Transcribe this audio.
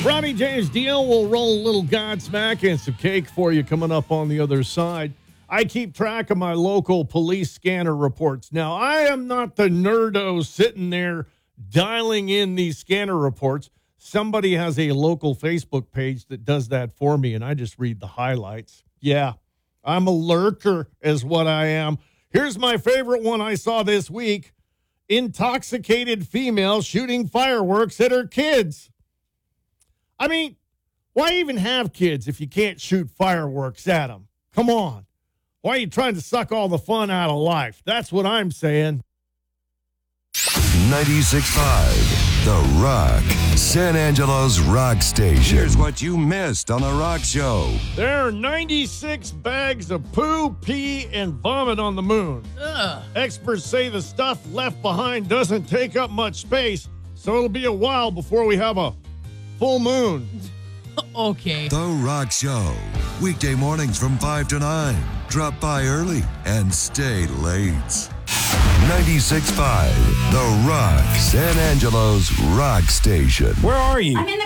Ronnie James Dio will roll a little Godsmack and some cake for you coming up on the other side. I keep track of my local police scanner reports. Now, I am not the nerdo sitting there dialing in these scanner reports. Somebody has a local Facebook page that does that for me, and I just read the highlights. Yeah, I'm a lurker is what I am. Here's my favorite one I saw this week. Intoxicated female shooting fireworks at her kids. I mean, why even have kids if you can't shoot fireworks at them? Come on. Why are you trying to suck all the fun out of life? That's what I'm saying. 96.5, The Rock, San Angelo's rock station. Here's what you missed on The Rock Show. There are 96 bags of poo, pee, and vomit on the moon. Ugh. Experts say the stuff left behind doesn't take up much space, so it'll be a while before we have a full moon. Okay. The Rock Show, weekday mornings from 5 to 9. Drop by early and stay late. 96.5, The Rock, San Angelo's rock station. Where are you? I'm in the